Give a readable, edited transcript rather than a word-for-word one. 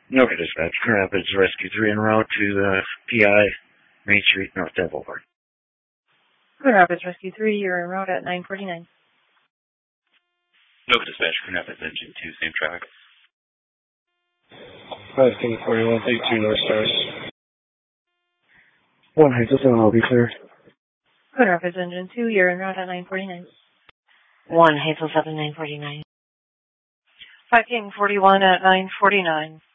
Okay, dispatch. Grand Rapids Rescue 3 en route to the PI, Main Street, North Dale Boulevard. Grand Rapids Rescue 3, you're en route at 949. Okay, dispatch. Grand Rapids Engine 2, same traffic. 5 King 41, take 2 North Stars. 1 Hazel 7, I'll be clear. Grand Rapids Engine 2, you're en route at 949. 1 Hazel 7, 949. 5 King 41 at 949.